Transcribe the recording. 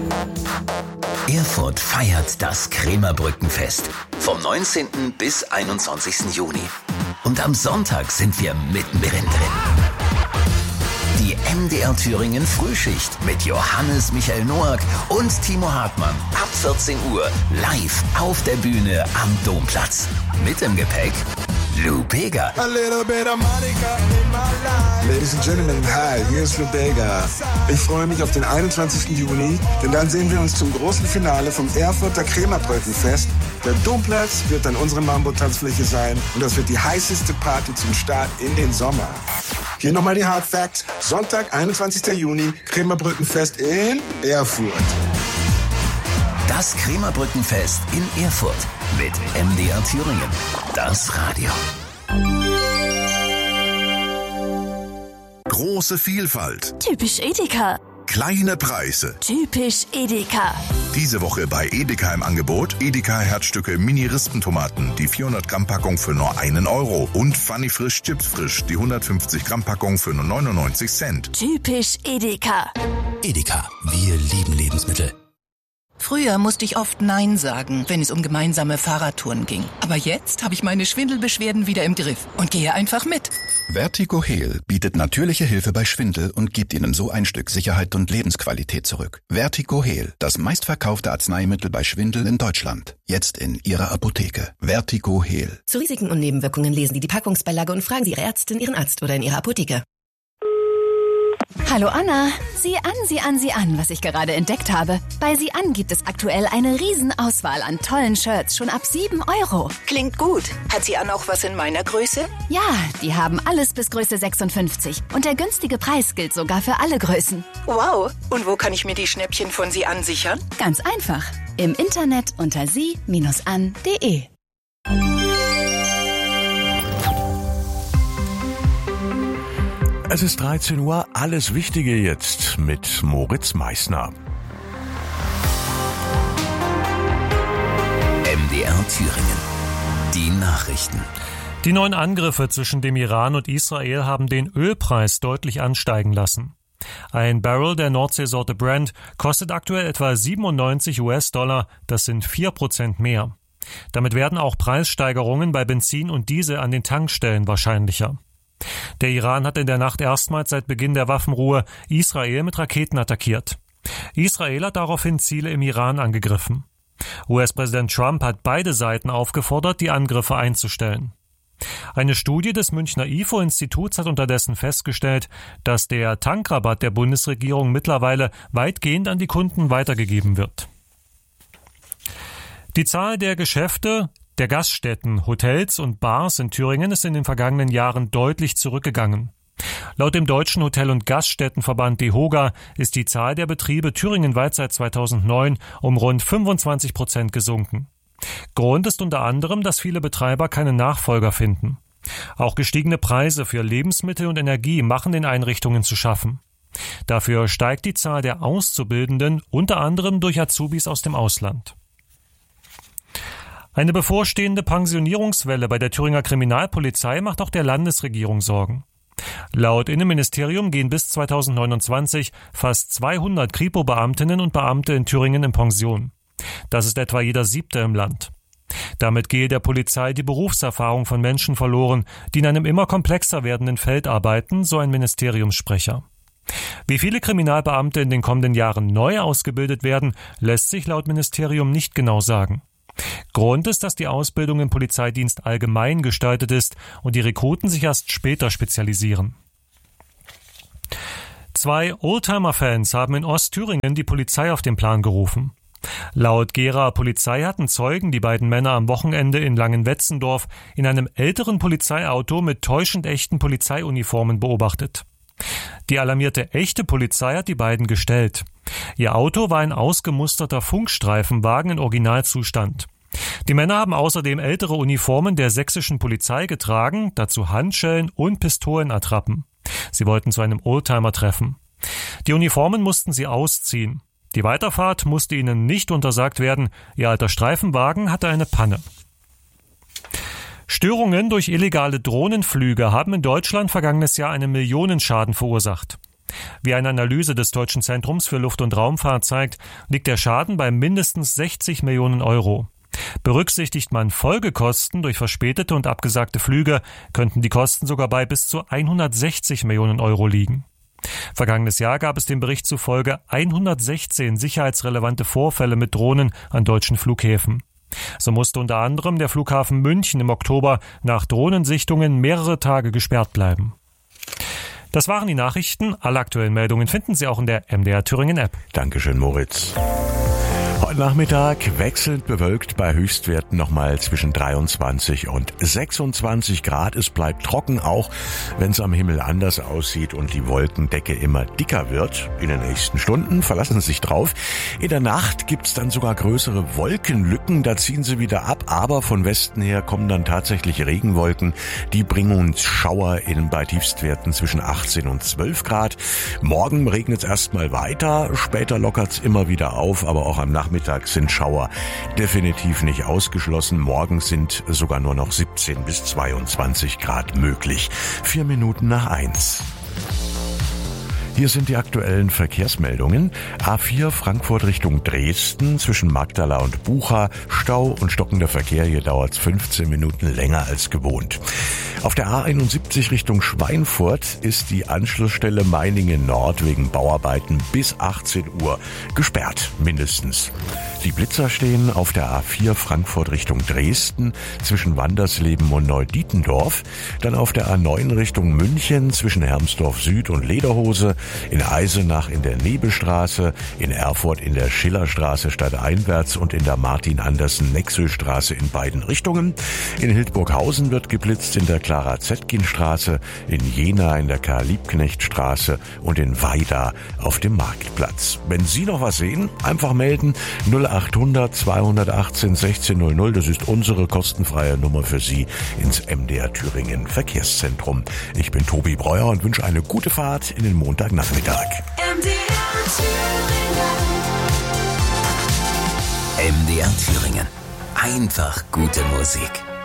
Erfurt feiert das Krämerbrückenfest vom 19. bis 21. Juni. Und am Sonntag sind wir mittendrin drin. Die MDR Thüringen Frühschicht mit Johannes Michael Noack und Timo Hartmann ab 14 Uhr live auf der Bühne am Domplatz. Mit im Gepäck Lou Bega. Ladies and Gentlemen, hi, hier ist Lou Bega. Ich freue mich auf den 21. Juni, denn dann sehen wir uns zum großen Finale vom Erfurter Krämerbrückenfest. Der Domplatz wird dann unsere Mambo-Tanzfläche sein und das wird die heißeste Party zum Start in den Sommer. Hier nochmal die Hard Facts. Sonntag, 21. Juni, Krämerbrückenfest in Erfurt. Das Krämerbrückenfest in Erfurt mit MDR Thüringen. Das Radio. Große Vielfalt. Typisch Edeka. Kleine Preise. Typisch Edeka. Diese Woche bei Edeka im Angebot Edeka Herzstücke Mini-Rispentomaten, die 400 Gramm Packung für nur 1 Euro und Funny Frisch Chips Frisch, die 150 Gramm Packung für nur 99 Cent. Typisch Edeka. Edeka, wir lieben Lebensmittel. Früher musste ich oft Nein sagen, wenn es um gemeinsame Fahrradtouren ging. Aber jetzt habe ich meine Schwindelbeschwerden wieder im Griff und gehe einfach mit. Vertigo Heal bietet natürliche Hilfe bei Schwindel und gibt Ihnen so ein Stück Sicherheit und Lebensqualität zurück. Vertigo Heal, das meistverkaufte Arzneimittel bei Schwindel in Deutschland. Jetzt in Ihrer Apotheke. Vertigo Heal. Zu Risiken und Nebenwirkungen lesen Sie die Packungsbeilage und fragen Sie Ihre Ärztin, Ihren Arzt oder in Ihrer Apotheke. Hallo Anna, sieh an, was ich gerade entdeckt habe. Bei Sieh an gibt es aktuell eine Riesenauswahl an tollen Shirts, schon ab 7 Euro. Klingt gut. Hat sie auch noch was in meiner Größe? Ja, die haben alles bis Größe 56. Und der günstige Preis gilt sogar für alle Größen. Wow. Und wo kann ich mir die Schnäppchen von Sie ansichern? Ganz einfach. Im Internet unter sie-an.de. Es ist 13 Uhr, alles Wichtige jetzt mit Moritz Meissner. MDR Thüringen. Die Nachrichten. Die neuen Angriffe zwischen dem Iran und Israel haben den Ölpreis deutlich ansteigen lassen. Ein Barrel der Nordseesorte Brent kostet aktuell etwa 97 US-Dollar, das sind 4% mehr. Damit werden auch Preissteigerungen bei Benzin und Diesel an den Tankstellen wahrscheinlicher. Der Iran hat in der Nacht erstmals seit Beginn der Waffenruhe Israel mit Raketen attackiert. Israel hat daraufhin Ziele im Iran angegriffen. US-Präsident Trump hat beide Seiten aufgefordert, die Angriffe einzustellen. Eine Studie des Münchner IFO-Instituts hat unterdessen festgestellt, dass der Tankrabatt der Bundesregierung mittlerweile weitgehend an die Kunden weitergegeben wird. Die Zahl der Geschäfte, der Gaststätten, Hotels und Bars in Thüringen ist in den vergangenen Jahren deutlich zurückgegangen. Laut dem Deutschen Hotel- und Gaststättenverband DEHOGA ist die Zahl der Betriebe thüringenweit seit 2009 um rund 25% gesunken. Grund ist unter anderem, dass viele Betreiber keine Nachfolger finden. Auch gestiegene Preise für Lebensmittel und Energie machen den Einrichtungen zu schaffen. Dafür steigt die Zahl der Auszubildenden, unter anderem durch Azubis aus dem Ausland. Eine bevorstehende Pensionierungswelle bei der Thüringer Kriminalpolizei macht auch der Landesregierung Sorgen. Laut Innenministerium gehen bis 2029 fast 200 Kripo-Beamtinnen und Beamte in Thüringen in Pension. Das ist etwa jeder 7. im Land. Damit gehe der Polizei die Berufserfahrung von Menschen verloren, die in einem immer komplexer werdenden Feld arbeiten, so ein Ministeriumssprecher. Wie viele Kriminalbeamte in den kommenden Jahren neu ausgebildet werden, lässt sich laut Ministerium nicht genau sagen. Grund ist, dass die Ausbildung im Polizeidienst allgemein gestaltet ist und die Rekruten sich erst später spezialisieren. 2 Oldtimer-Fans haben in Ostthüringen die Polizei auf den Plan gerufen. Laut Geraer Polizei hatten Zeugen die beiden Männer am Wochenende in Langenwetzendorf in einem älteren Polizeiauto mit täuschend echten Polizeiuniformen beobachtet. Die alarmierte echte Polizei hat die beiden gestellt. Ihr Auto war ein ausgemusterter Funkstreifenwagen in Originalzustand. Die Männer haben außerdem ältere Uniformen der sächsischen Polizei getragen, dazu Handschellen und Pistolenattrappen. Sie wollten zu einem Oldtimer treffen. Die Uniformen mussten sie ausziehen. Die Weiterfahrt musste ihnen nicht untersagt werden. Ihr alter Streifenwagen hatte eine Panne. Störungen durch illegale Drohnenflüge haben in Deutschland vergangenes Jahr einen Millionenschaden verursacht. Wie eine Analyse des Deutschen Zentrums für Luft- und Raumfahrt zeigt, liegt der Schaden bei mindestens 60 Millionen Euro. Berücksichtigt man Folgekosten durch verspätete und abgesagte Flüge, könnten die Kosten sogar bei bis zu 160 Millionen Euro liegen. Vergangenes Jahr gab es dem Bericht zufolge 116 sicherheitsrelevante Vorfälle mit Drohnen an deutschen Flughäfen. So musste unter anderem der Flughafen München im Oktober nach Drohnensichtungen mehrere Tage gesperrt bleiben. Das waren die Nachrichten. Alle aktuellen Meldungen finden Sie auch in der MDR Thüringen App. Dankeschön, Moritz. Heute Nachmittag wechselnd bewölkt bei Höchstwerten nochmal zwischen 23 und 26 Grad. Es bleibt trocken, auch wenn es am Himmel anders aussieht und die Wolkendecke immer dicker wird. In den nächsten Stunden verlassen Sie sich drauf. In der Nacht gibt's dann sogar größere Wolkenlücken, da ziehen sie wieder ab. Aber von Westen her kommen dann tatsächlich Regenwolken. Die bringen uns Schauer bei Tiefstwerten zwischen 18 und 12 Grad. Morgen regnet es erstmal weiter, später lockert's immer wieder auf, aber auch am Nachmittag sind Schauer definitiv nicht ausgeschlossen. Morgen sind sogar nur noch 17 bis 22 Grad möglich. 4 Minuten nach 1. Hier sind die aktuellen Verkehrsmeldungen. A4 Frankfurt Richtung Dresden zwischen Magdala und Bucha. Stau und stockender Verkehr. Hier dauert es 15 Minuten länger als gewohnt. Auf der A71 Richtung Schweinfurt ist die Anschlussstelle Meiningen Nord wegen Bauarbeiten bis 18 Uhr gesperrt, mindestens. Die Blitzer stehen auf der A4 Frankfurt Richtung Dresden zwischen Wandersleben und Neudietendorf. Dann auf der A9 Richtung München zwischen Hermsdorf Süd und Lederhose. In Eisenach in der Nebelstraße, in Erfurt in der Schillerstraße stadteinwärts und in der Martin-Andersen-Nexel-Straße in beiden Richtungen. In Hildburghausen wird geblitzt in der Clara-Zetkin-Straße, in Jena in der Karl-Liebknecht-Straße und in Weida auf dem Marktplatz. Wenn Sie noch was sehen, einfach melden 0800 218 1600. Das ist unsere kostenfreie Nummer für Sie ins MDR Thüringen Verkehrszentrum. Ich bin Tobi Breuer und wünsche eine gute Fahrt in den Montagnachmittag. MDR Thüringen. Einfach gute Musik.